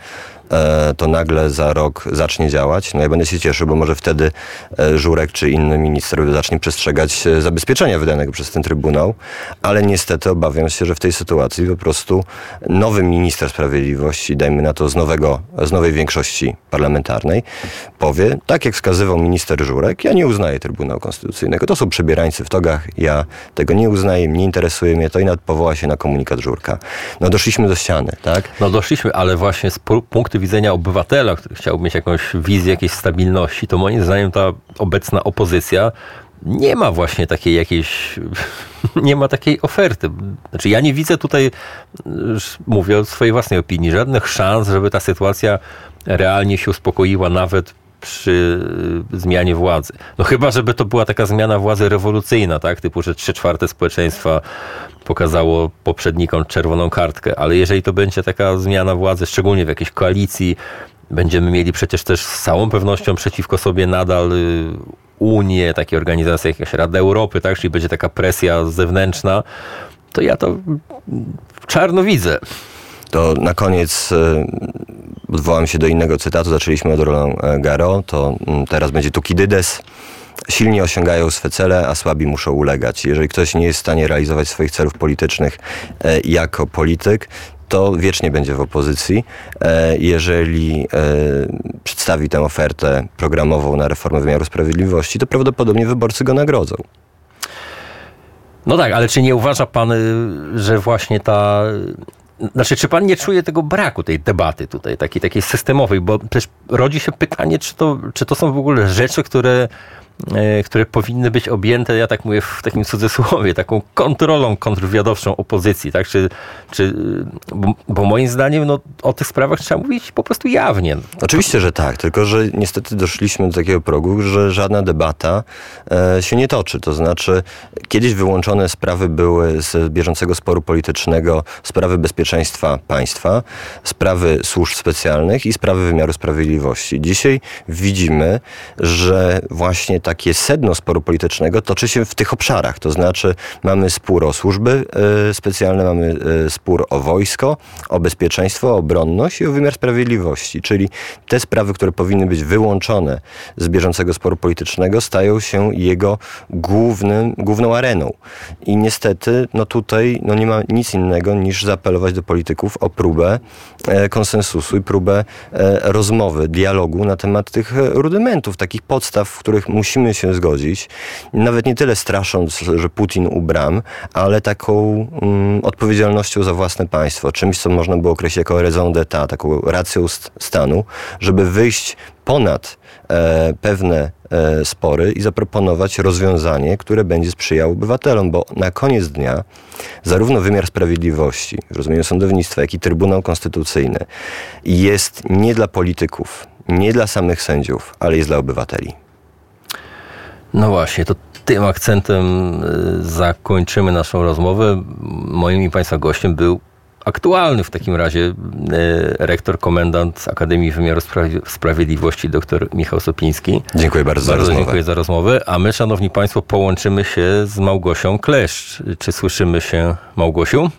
to nagle za rok zacznie działać. No ja będę się cieszył, bo może wtedy Żurek czy inny minister zacznie przestrzegać zabezpieczenia wydanego przez ten Trybunał, ale niestety obawiam się, że w tej sytuacji po prostu nowy minister sprawiedliwości, dajmy na to z, nowego, z nowej większości parlamentarnej, powie, tak jak wskazywał minister Żurek, ja nie uznaję Trybunału Konstytucyjnego. To są przebierańcy w togach, ja tego nie uznaję, nie interesuje mnie to i nawet powoła się na komunikat Żurka. No doszliśmy do ściany, tak? No doszliśmy, ale właśnie z punktu widzenia obywatela, który chciałby mieć jakąś wizję jakiejś stabilności, to moim zdaniem ta obecna opozycja nie ma właśnie takiej jakiejś, nie ma takiej oferty. Znaczy ja nie widzę tutaj, mówię o swojej własnej opinii, żadnych szans, żeby ta sytuacja realnie się uspokoiła nawet przy zmianie władzy. No chyba, żeby to była taka zmiana władzy rewolucyjna, tak? Typu, że trzy czwarte społeczeństwa pokazało poprzednikom czerwoną kartkę, ale jeżeli to będzie taka zmiana władzy, szczególnie w jakiejś koalicji, będziemy mieli przecież też z całą pewnością przeciwko sobie nadal Unię, takie organizacje jak Rada Europy, tak? Czyli będzie taka presja zewnętrzna, to ja to czarno widzę. To na koniec odwołam się do innego cytatu. Zaczęliśmy od Roland Garros, to teraz będzie Tukidydes. Silni osiągają swe cele, a słabi muszą ulegać. Jeżeli ktoś nie jest w stanie realizować swoich celów politycznych jako polityk, to wiecznie będzie w opozycji. Jeżeli przedstawi tę ofertę programową na reformę wymiaru sprawiedliwości, to prawdopodobnie wyborcy go nagrodzą. No tak, ale czy nie uważa pan, że właśnie ta... Znaczy, czy pan nie czuje tego braku, tej debaty tutaj, takiej, takiej systemowej? Bo też rodzi się pytanie, czy to, czy to są w ogóle rzeczy, które, e, które powinny być objęte, ja tak mówię w takim cudzysłowie, taką kontrolą kontrwywiadowczą opozycji, tak? Czy, czy, bo, bo moim zdaniem no, o tych sprawach trzeba mówić po prostu jawnie. Oczywiście, że tak, tylko że niestety doszliśmy do takiego progu, że żadna debata e, się nie toczy. To znaczy, kiedyś wyłączone sprawy były z bieżącego sporu politycznego, sprawy bezpieczeństwa państwa, sprawy służb specjalnych i sprawy wymiaru sprawiedliwości. Dzisiaj widzimy, że właśnie takie sedno sporu politycznego toczy się w tych obszarach. To znaczy, mamy spór o służby e, specjalne, mamy e, spór o wojsko, o bezpieczeństwo, o obronność i o wymiar sprawiedliwości. Czyli te sprawy, które powinny być wyłączone z bieżącego sporu politycznego, stają się jego głównym, główną areną. I niestety no tutaj no nie ma nic innego niż zaapelować do polityków o próbę e, konsensusu i próbę e, rozmowy, dialogu na temat tych rudymentów, takich podstaw, w których musimy się zgodzić. Nawet nie tyle strasząc, że Putin u bram, ale taką mm, odpowiedzialnością za własne państwo, czymś, co można było określić jako raison d'etat, taką racją stanu, żeby wyjść ponad e, pewne e, spory i zaproponować rozwiązanie, które będzie sprzyjało obywatelom, bo na koniec dnia zarówno wymiar sprawiedliwości, w rozumieniu sądownictwa, jak i Trybunał Konstytucyjny jest nie dla polityków, nie dla samych sędziów, ale jest dla obywateli. No właśnie, to tym akcentem zakończymy naszą rozmowę. Moim i państwa gościem był aktualny w takim razie rektor, komendant Akademii Wymiaru Sprawiedliwości dr Michał Sopiński. Dziękuję bardzo, bardzo za rozmowę. Dziękuję za rozmowę. A my, szanowni państwo, połączymy się z Małgosią Kleszcz. Czy słyszymy się, Małgosiu?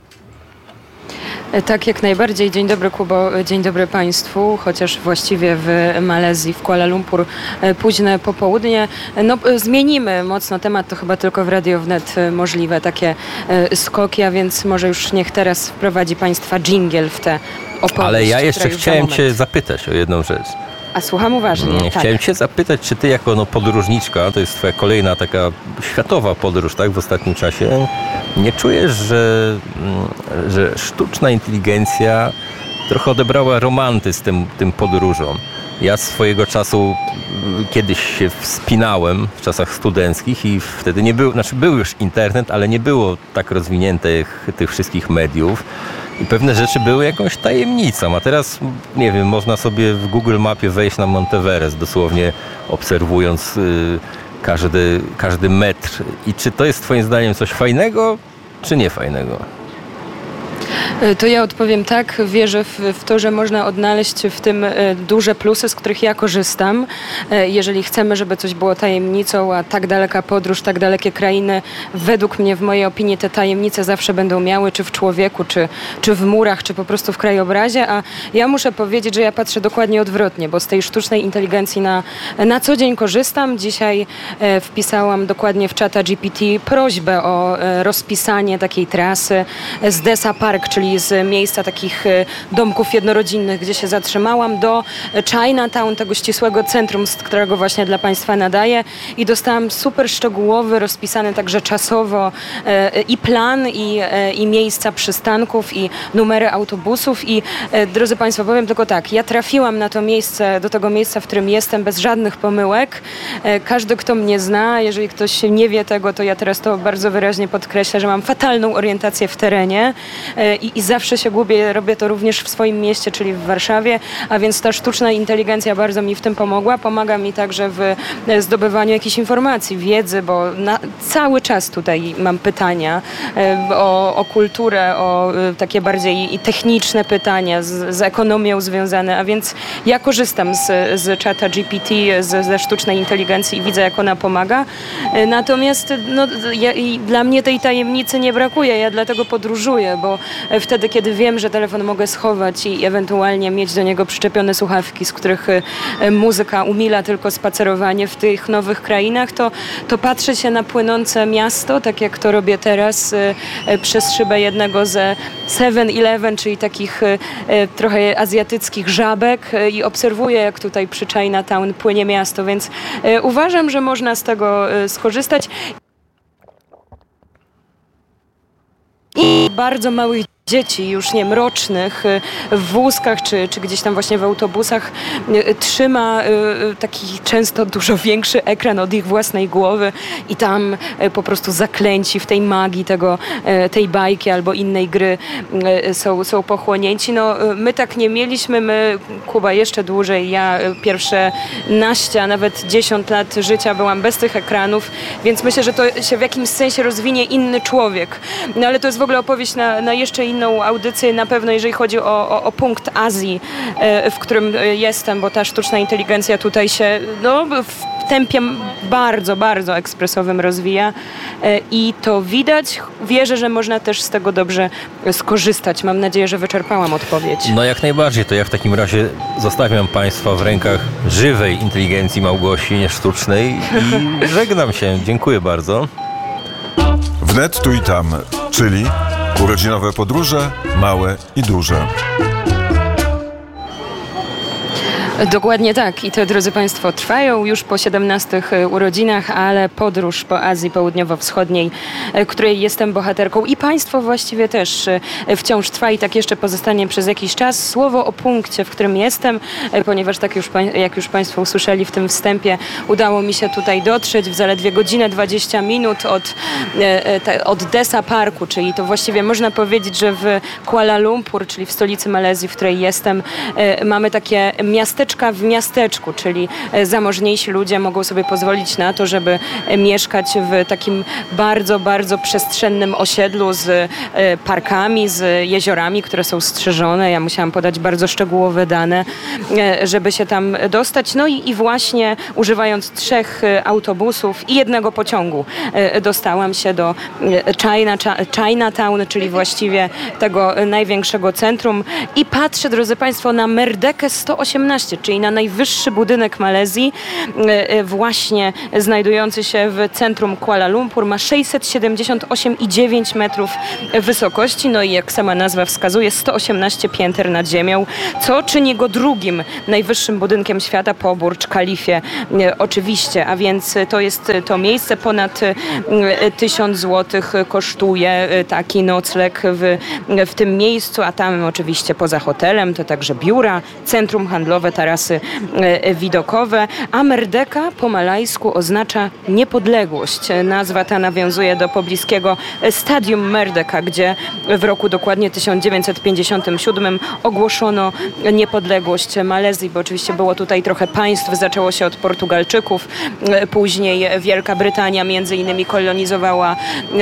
Tak, jak najbardziej. Dzień dobry, Kubo, dzień dobry państwu, chociaż właściwie w Malezji, w Kuala Lumpur późne popołudnie. No, zmienimy mocno temat, to chyba tylko w Radio Wnet możliwe takie skoki, a więc może już niech teraz wprowadzi państwa dżingiel w te opowieści. Ale ja jeszcze chciałem cię zapytać o jedną rzecz. A słucham uważnie. Chciałem tak. cię zapytać, czy ty jako no, podróżniczka, to jest twoja kolejna taka światowa podróż, tak, w ostatnim czasie, nie czujesz, że, że sztuczna inteligencja trochę odebrała romantyzm tym, tym podróżom? Ja swojego czasu kiedyś się wspinałem w czasach studenckich i wtedy nie był, znaczy był już internet, ale nie było tak rozwiniętych tych wszystkich mediów. I pewne rzeczy były jakąś tajemnicą, a teraz, nie wiem, można sobie w Google Mapie wejść na Monteverest, dosłownie obserwując y, każdy, każdy metr. I czy to jest twoim zdaniem coś fajnego, czy nie fajnego? To ja odpowiem tak. Wierzę w, w to, że można odnaleźć w tym duże plusy, z których ja korzystam. Jeżeli chcemy, żeby coś było tajemnicą, a tak daleka podróż, tak dalekie krainy, według mnie, w mojej opinii, te tajemnice zawsze będą miały, czy w człowieku, czy, czy w murach, czy po prostu w krajobrazie. A ja muszę powiedzieć, że ja patrzę dokładnie odwrotnie, bo z tej sztucznej inteligencji na, na co dzień korzystam. Dzisiaj e, wpisałam dokładnie w czata G P T prośbę o e, rozpisanie takiej trasy z Desa Park, czyli z miejsca takich e, domków jednorodzinnych, gdzie się zatrzymałam, do Chinatown, tego ścisłego centrum, z którego właśnie dla Państwa nadaję, i dostałam super szczegółowy, rozpisany także czasowo e, i plan, i, e, i miejsca przystanków, i numery autobusów. I e, drodzy Państwo, powiem tylko tak, ja trafiłam na to miejsce, do tego miejsca, w którym jestem, bez żadnych pomyłek. E, każdy, kto mnie zna, jeżeli ktoś nie wie tego, to ja teraz to bardzo wyraźnie podkreślę, że mam fatalną orientację w terenie e, i, i zawsze się gubię. Robię to również w swoim mieście, czyli w Warszawie, a więc ta sztuczna inteligencja bardzo mi w tym pomogła. Pomaga mi także w zdobywaniu jakichś informacji, wiedzy, bo na, cały czas tutaj mam pytania e, o, o kulturę, o e, takie bardziej techniczne pytania z, z ekonomią związane, a więc ja korzystam z, z czata G P T, z, ze sztucznej inteligencji i widzę, jak ona pomaga. E, natomiast no, ja, i dla mnie tej tajemnicy nie brakuje. Ja dlatego podróżuję, bo wtedy, kiedy wiem, że telefon mogę schować i ewentualnie mieć do niego przyczepione słuchawki, z których muzyka umila tylko spacerowanie w tych nowych krainach, to, to patrzę się na płynące miasto, tak jak to robię teraz przez szybę jednego ze seven eleven, czyli takich trochę azjatyckich żabek, i obserwuję, jak tutaj przy Chinatown płynie miasto, więc uważam, że można z tego skorzystać. I bardzo małych dzieci, już nie mrocznych, w wózkach czy, czy gdzieś tam właśnie w autobusach trzyma taki często dużo większy ekran od ich własnej głowy i tam po prostu zaklęci w tej magii tego, tej bajki albo innej gry są, są pochłonięci. No, my tak nie mieliśmy, my, Kuba, jeszcze dłużej. Ja pierwsze naście, a nawet dziesięć lat życia byłam bez tych ekranów, więc myślę, że to się w jakimś sensie rozwinie inny człowiek. No ale to jest w ogóle opowieść na, na jeszcze inną audycję, na pewno, jeżeli chodzi o, o, o punkt Azji, w którym jestem, bo ta sztuczna inteligencja tutaj się no, w tempie bardzo, bardzo ekspresowym rozwija i to widać. Wierzę, że można też z tego dobrze skorzystać. Mam nadzieję, że wyczerpałam odpowiedź. No jak najbardziej. To ja w takim razie zostawiam Państwa w rękach żywej inteligencji Małgosi, nie sztucznej, i żegnam się. Dziękuję bardzo. Wnet tu i tam, czyli urodzinowe podróże, małe i duże. Dokładnie tak. I to, drodzy Państwo, trwają już po siedemnastych urodzinach, ale podróż po Azji Południowo-Wschodniej, której jestem bohaterką, i Państwo właściwie też, wciąż trwa i tak jeszcze pozostanie przez jakiś czas. Słowo o punkcie, w którym jestem, ponieważ tak już, jak już Państwo usłyszeli w tym wstępie, udało mi się tutaj dotrzeć w zaledwie godzinę dwadzieścia minut od, od Desa Parku, czyli to właściwie można powiedzieć, że w Kuala Lumpur, czyli w stolicy Malezji, w której jestem, mamy takie miasteczko w miasteczku, czyli zamożniejsi ludzie mogą sobie pozwolić na to, żeby mieszkać w takim bardzo, bardzo przestrzennym osiedlu z parkami, z jeziorami, które są strzeżone. Ja musiałam podać bardzo szczegółowe dane, żeby się tam dostać. No i, i właśnie używając trzech autobusów i jednego pociągu dostałam się do China, Chinatown, czyli właściwie tego największego centrum, i patrzę, drodzy Państwo, na Merdekę sto osiemnaście, czyli na najwyższy budynek Malezji, właśnie znajdujący się w centrum Kuala Lumpur. Ma sześćset siedemdziesiąt osiem i dziewięć metrów wysokości, no i jak sama nazwa wskazuje, sto osiemnaście pięter nad ziemią, co czyni go drugim najwyższym budynkiem świata po Burcz Khalifie, oczywiście, a więc to jest to miejsce. Ponad tysiąc złotych kosztuje taki nocleg w, w tym miejscu, a tam oczywiście poza hotelem to także biura, centrum handlowe, tarasy widokowe, a Merdeka po malajsku oznacza niepodległość. Nazwa ta nawiązuje do pobliskiego Stadium Merdeka, gdzie w roku dokładnie tysiąc dziewięćset pięćdziesiątym siódmym ogłoszono niepodległość Malezji, bo oczywiście było tutaj trochę państw, zaczęło się od Portugalczyków, później Wielka Brytania między innymi kolonizowała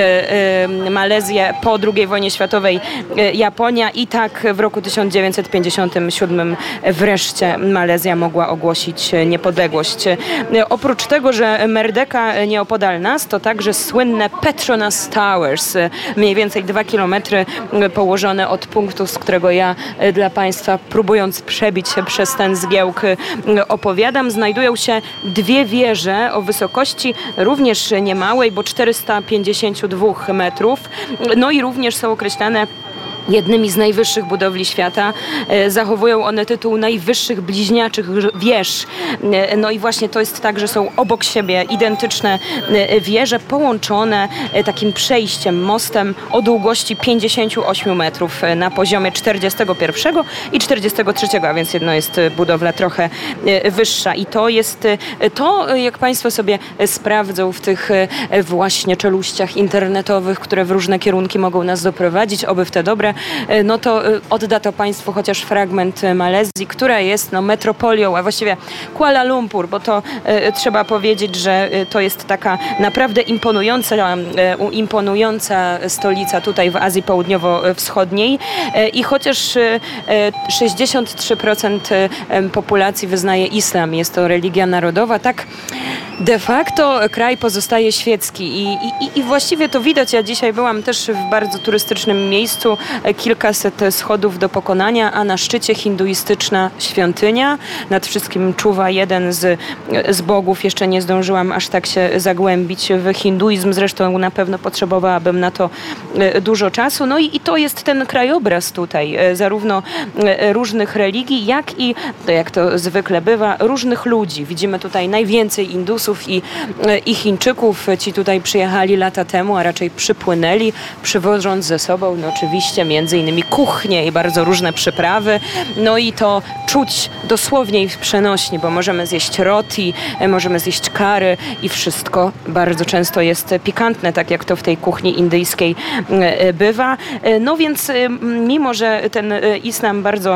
Malezję, po drugiej wojnie światowej Japonia i tak w roku tysiąc dziewięćset pięćdziesiątym siódmym wreszcie Malezja mogła ogłosić niepodległość. Oprócz tego, że Merdeka nieopodal nas, to także słynne Petronas Towers, mniej więcej dwa kilometry położone od punktu, z którego ja dla Państwa, próbując przebić się przez ten zgiełk, opowiadam. Znajdują się dwie wieże o wysokości również niemałej, bo czterysta pięćdziesiąt dwa metrów. No i również są określane jednymi z najwyższych budowli świata. Zachowują one tytuł najwyższych bliźniaczych wież. No i właśnie to jest tak, że są obok siebie identyczne wieże połączone takim przejściem, mostem o długości pięćdziesiąt osiem metrów na poziomie czterdziestego pierwszego i czterdziestego trzeciego, a więc jedno jest budowla trochę wyższa. I to jest to, jak Państwo sobie sprawdzą w tych właśnie czeluściach internetowych, które w różne kierunki mogą nas doprowadzić, oby w te dobre, no to odda to Państwu chociaż fragment Malezji, która jest no, metropolią, a właściwie Kuala Lumpur, bo to e, trzeba powiedzieć, że to jest taka naprawdę imponująca, e, imponująca stolica tutaj w Azji Południowo-Wschodniej e, i chociaż e, sześćdziesiąt trzy procent populacji wyznaje islam, jest to religia narodowa, tak de facto kraj pozostaje świecki i, i, i właściwie to widać. Ja dzisiaj byłam też w bardzo turystycznym miejscu, kilkaset schodów do pokonania, a na szczycie hinduistyczna świątynia. Nad wszystkim czuwa jeden z, z bogów. Jeszcze nie zdążyłam aż tak się zagłębić w hinduizm, zresztą na pewno potrzebowałabym na to dużo czasu. No i, i to jest ten krajobraz tutaj, zarówno różnych religii, jak i, to jak to zwykle bywa, różnych ludzi. Widzimy tutaj najwięcej Indusów i, i Chińczyków. Ci tutaj przyjechali lata temu, a raczej przypłynęli, przywożąc ze sobą no oczywiście między innymi kuchnie i bardzo różne przyprawy. No i to czuć dosłownie i w przenośni, bo możemy zjeść roti, możemy zjeść curry i wszystko bardzo często jest pikantne, tak jak to w tej kuchni indyjskiej bywa. No więc mimo, że ten islam bardzo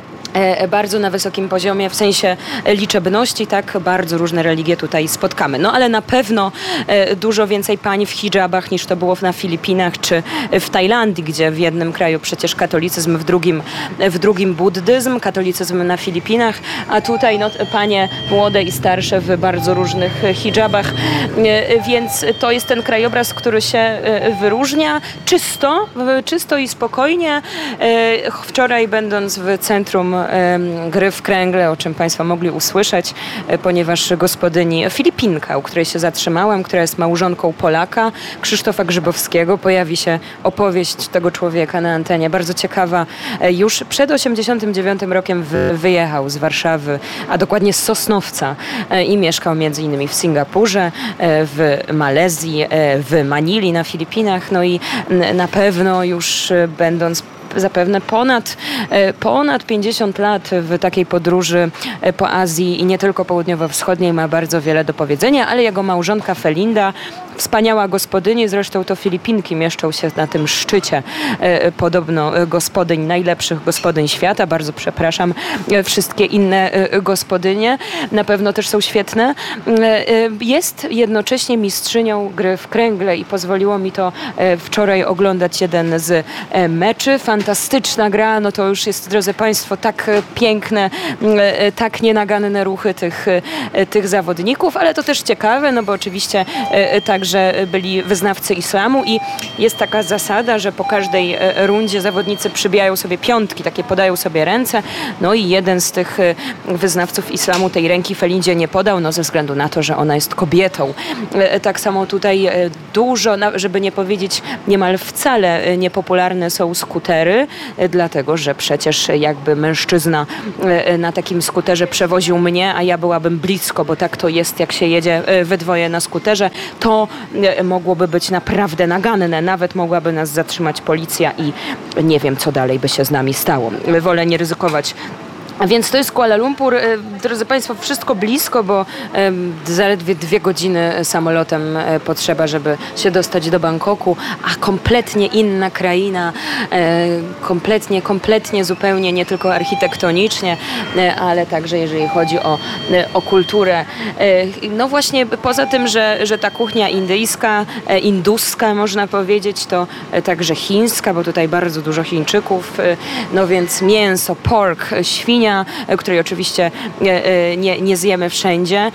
bardzo na wysokim poziomie w sensie liczebności, tak bardzo różne religie tutaj spotkamy. No ale na pewno dużo więcej pań w hijabach niż to było na Filipinach czy w Tajlandii, gdzie w jednym kraju przecież katolicyzm, w drugim, w drugim buddyzm, katolicyzm na Filipinach, a tutaj no, panie młode i starsze w bardzo różnych hijabach, więc to jest ten krajobraz, który się wyróżnia czysto, czysto i spokojnie. Wczoraj będąc w centrum gry w kręgle, o czym Państwo mogli usłyszeć, ponieważ gospodyni Filipinka, u której się zatrzymałam, która jest małżonką Polaka, Krzysztofa Grzybowskiego, pojawi się opowieść tego człowieka na antenie. Bardzo ciekawa. Już przed osiemdziesiątym dziewiątym rokiem wy, wyjechał z Warszawy, a dokładnie z Sosnowca i mieszkał między innymi w Singapurze, w Malezji, w Manili na Filipinach. No i na pewno już będąc zapewne ponad, ponad pięćdziesiąt lat w takiej podróży po Azji i nie tylko południowo-wschodniej ma bardzo wiele do powiedzenia, ale jego małżonka Felinda, wspaniała gospodyni, zresztą to Filipinki mieszczą się na tym szczycie podobno gospodyń, najlepszych gospodyń świata. Bardzo przepraszam wszystkie inne gospodynie, na pewno też są świetne. Jest jednocześnie mistrzynią gry w kręgle i pozwoliło mi to wczoraj oglądać jeden z meczy. Fantastyczna gra, no to już jest, drodzy Państwo, tak piękne, tak nienaganne ruchy tych, tych zawodników, ale to też ciekawe, no bo oczywiście także byli wyznawcy islamu i jest taka zasada, że po każdej rundzie zawodnicy przybijają sobie piątki, takie podają sobie ręce, no i jeden z tych wyznawców islamu tej ręki Felindzie nie podał, no ze względu na to, że ona jest kobietą. Tak samo tutaj dużo, żeby nie powiedzieć niemal wcale niepopularne są skutery, dlatego, że przecież jakby mężczyzna na takim skuterze przewoził mnie, a ja byłabym blisko, bo tak to jest, jak się jedzie we dwoje na skuterze, to mogłoby być naprawdę naganne. Nawet mogłaby nas zatrzymać policja i nie wiem, co dalej by się z nami stało. Wolę nie ryzykować A więc to jest Kuala Lumpur. Drodzy Państwo, wszystko blisko, bo zaledwie dwie godziny samolotem potrzeba, żeby się dostać do Bangkoku, a kompletnie inna kraina, kompletnie, kompletnie zupełnie nie tylko architektonicznie, ale także jeżeli chodzi o, o kulturę. No właśnie poza tym, że, że ta kuchnia indyjska, induska można powiedzieć, to także chińska, bo tutaj bardzo dużo Chińczyków, no więc mięso, pork, świnia, której oczywiście nie, nie zjemy wszędzie,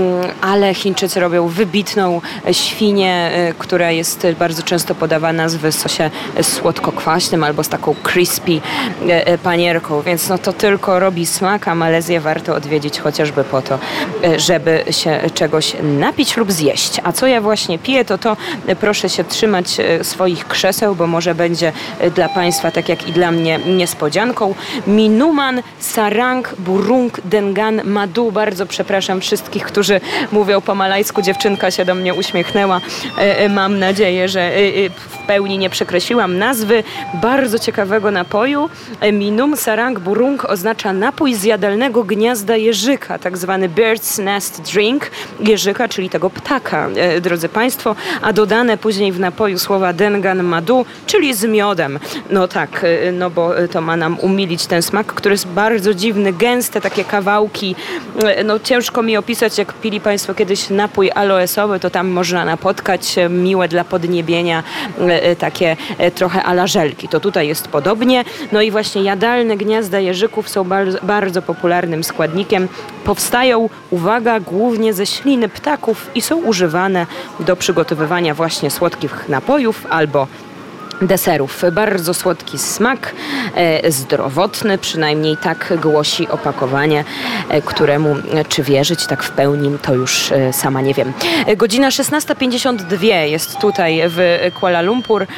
ale Chińczycy robią wybitną świnię, która jest bardzo często podawana w sosie słodko-kwaśnym albo z taką crispy panierką, więc no to tylko robi smak, a Malezję warto odwiedzić chociażby po to, żeby się czegoś napić lub zjeść. A co ja właśnie piję, to to proszę się trzymać swoich krzeseł, bo może będzie dla Państwa, tak jak i dla mnie, niespodzianką. Minuman Sarang Burung Dengan Madu. Bardzo przepraszam wszystkich, którzy mówią po malajsku. Dziewczynka się do mnie uśmiechnęła. Mam nadzieję, że w pełni nie przekreśliłam nazwy bardzo ciekawego napoju. Minum Sarang Burung oznacza napój z jadalnego gniazda jeżyka, tak zwany bird's nest drink jeżyka, czyli tego ptaka, drodzy Państwo, a dodane później w napoju słowa Dengan Madu, czyli z miodem. No tak, no bo to ma nam umilić ten smak, który jest bardzo dziwny, gęste takie kawałki. No ciężko mi opisać, jak pili Państwo kiedyś napój aloesowy, to tam można napotkać miłe dla podniebienia takie trochę a la żelki. To tutaj jest podobnie. No i właśnie jadalne gniazda jeżyków są bardzo, bardzo popularnym składnikiem. Powstają, uwaga, głównie ze śliny ptaków i są używane do przygotowywania właśnie słodkich napojów albo deserów. Bardzo słodki smak, e, zdrowotny, przynajmniej tak głosi opakowanie, e, któremu e, czy wierzyć tak w pełni, to już e, sama nie wiem. E, godzina szesnasta pięćdziesiąt dwa jest tutaj w Kuala Lumpur, e,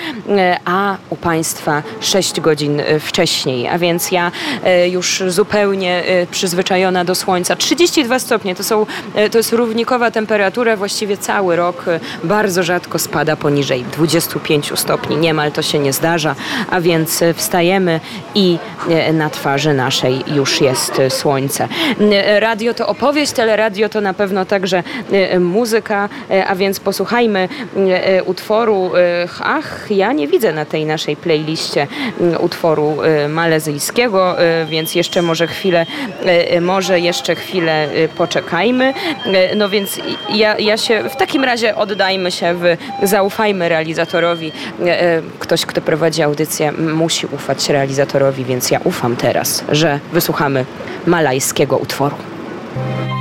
a u Państwa sześć godzin wcześniej, a więc ja e, już zupełnie e, przyzwyczajona do słońca. trzydzieści dwa stopnie to są, e, to jest równikowa temperatura, właściwie cały rok e, bardzo rzadko spada poniżej dwudziestu pięciu stopni. Niemal to się nie zdarza, a więc wstajemy i na twarzy naszej już jest słońce. Radio to opowieść, teleradio to na pewno także muzyka, a więc posłuchajmy utworu, ach, ja nie widzę na tej naszej playliście utworu malezyjskiego, więc jeszcze może chwilę, może jeszcze chwilę poczekajmy. No więc ja, ja się, w takim razie oddajmy się, w, zaufajmy realizatorowi. Ktoś, kto prowadzi audycję, musi ufać realizatorowi, więc ja ufam teraz, że wysłuchamy malajskiego utworu.